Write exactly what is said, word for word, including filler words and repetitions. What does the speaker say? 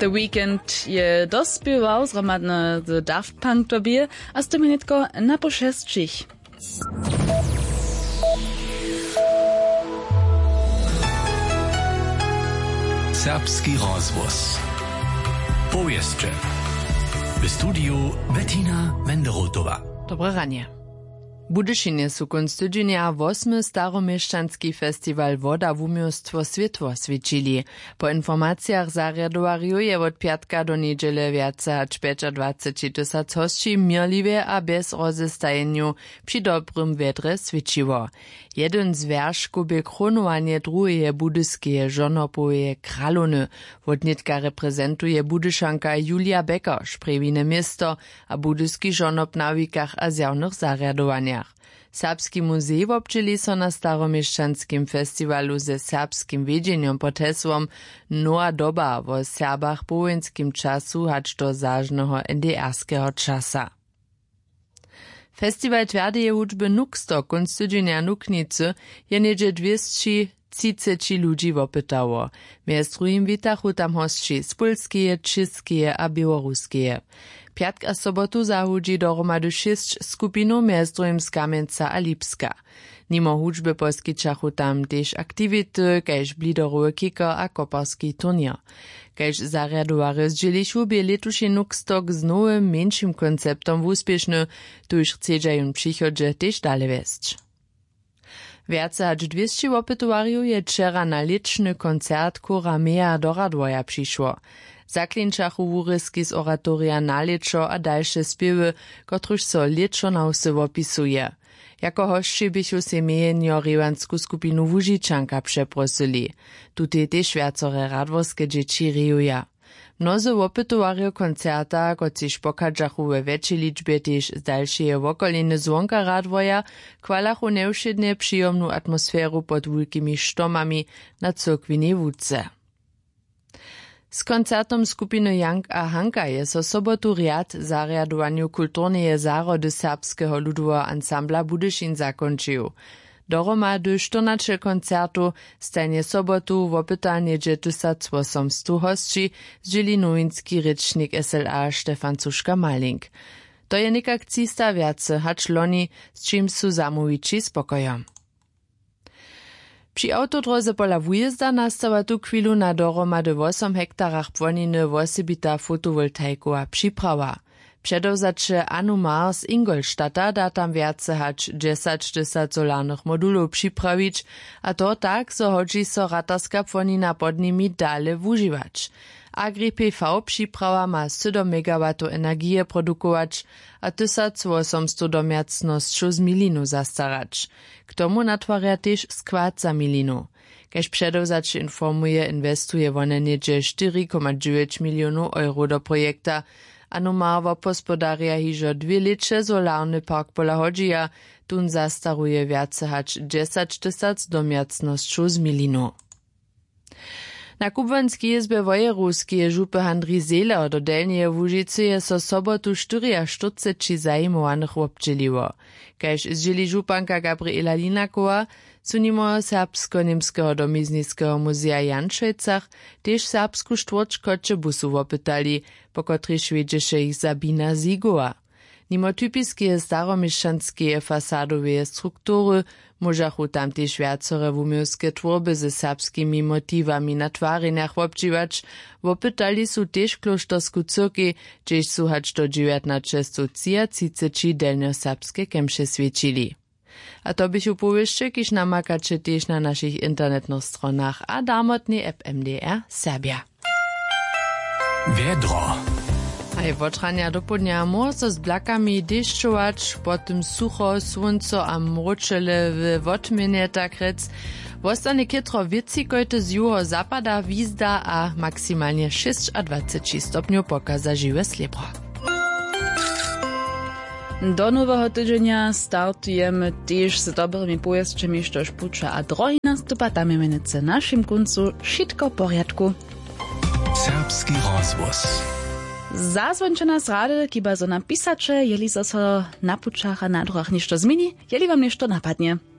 The Weekend je dospiewał zgromadne z Daft Punk tobie, a z tym netko na poszestczich. Serbski rozvoz. Powieszcze. W studiu Bettina Menderotowa. Dobre ranie. W Budyšinie su konc tydzienia восьmy staromieszczanski festiwal Woda w umiejstwo światło świecili. Po informacjach zarjadowariu je od piatka do niedziele więcej hač dwadzieścia pięć tysac hostí mirliwie a bez rozestajenju przy dobrym wiedrze świeciło. Jeden z wierszków by kronowanie drugiej budyskie żonopoje kralony. Wodnitka reprezentuje budyszanka Julia Becker, szprewine miasto a budyski żonop na wikach a zjawnych zarjadowaniach. Serbski muzej wobczyli so na staromieszczanskim festiwalu ze serbskim wiedzeniem pod hesłom Nowa doba wo Serbach połenskim czasu hač do zażnego en de erskeho czasa. Festiwal twardej hudźby Nuksto konc tydzienia Nuknicy je niedzie dwieście trzydzieści ludzi wopytało. Między drugim witachu tam hostči z polskie, czeskie a białoruskie. Piatk a sobotu zahudzi dohromady šest skupinów, między drugim z Kamieńca a Lipska. Nimo hudźby poskyčachu tam też aktivity, kaž blidoruły kiko a koparski turnier. Kaž zarjadowary zdzielišu bie letuši Nukstok z nowym, mniejszym konceptom uspieszny, tuż chcedzają przychodzie też dalej wesć. Więcej hač dwieście wopytowariów je wczera na liczny koncert Kora Mea do Radwoja przyszło. Zaklinčachu wóryski z oratoria Naleczo a dalsze spiewy, kotruž so leczo na wsy wopisuje. Jako hošči bychu se mejenjo rewansku skupinu Łužičanka przeprosili. Tutaj też wiacore radworskie dzieci rijuja. Mnozy wopytowario koncerta, kociž pokadžachu we väčšej liczbie też z dalšieje wokoliny zvonka Radwoja, kwalachu nevšedne przyjomnu atmosferu pod wulkimi štomami na cyrkwinej wódce. Z koncertom skupiny Jank a Hanka je so sobotu riad zarjadowaniu kulturneje zarody serbskeho ludowego ansambla Budyšin zakončił. Dohromady čtrnaście koncertu stanie sobotu wopytanie tysiąc osiemset hostí zdzieli nowinski rycznik S L A Stefan Cuszka-Malink. To je nikak cista wiace, hač loni, z czym su zamówici spokojom. Przy autodroze pola wujezda nastawa tu chwilu na dohromady osiem hektarach płoniny wosebita fotowoltaikowa przyprawa. Przedowzacze Anu Mars Ingolstadta da tam więcej hač dziesięć tysięcy solarnych modulów przyprawić, a to tak, so hodzi so ratarska płonina pod nimi dalej wużywać. Agri P V przyprawa ma siedem megawatów energii produkować, a tysiąc osiemset domiacnościów z milinu zastarać. K tomu natwarja też skład za milinu. Kaž przedowzacze informuje, inwestuje one niedzie cztery przecinek dziewięć milionów euro do projekta, a numarwa pospodaria hižo dwie leče solarny park pola hodžija, tun zastaruje więcej hač dziesięć tysięcy domiacnościów z milinu. Na kubłanskiej izbie wojerowskiej żupy Handri Zela do Delnieje Łužice je so sobotu czterdzieści zajmowanych wobdźeliło. Kaž zdzieli županka Gabriela Linakowa, su nimo serbsko-niemskiego domizniskiego muzea Janšejcach też serbsku štvrčkoče busu wopytali, po kotryž wiedzeše ich Sabina Zigowa. Nimo typiskie staromieszczanskie fasadowe struktury możachu tam też wiacore wumiowskie tworby ze serbskimi motivami na twarinach wobdziwać, wopytali su też klosztorsku cyrki, gdzieś su hač do dziewiętnaście trzydzieści delnioserbskie kemše świecili. A to byś upowieszcze, kiż namakacie też na naszych internetnych stronach a damotnie app M D R Serbia. Wiedro. Aj wotrania do podnia morso z blakami deszczować, potem sucho, słońco a mroczele w wotmienie tak rec. Wostane kietro wiecikojte z juho zapada wizda a maksymalnie dwadzieścia sześć stopniów pokaza żywe sliebro. Do nowego tydzienia startujemy też z dobrymi pojeźdźami, štož puča a drogi nastupa tam je menice naszym końcu wszystko w porядku. Serbski rozvoz. Zazwońcie nas rady, kiba zo napisacze, jeli zo so na pučach a na drogach ništo zmieni, jeli wam ništo napadnie.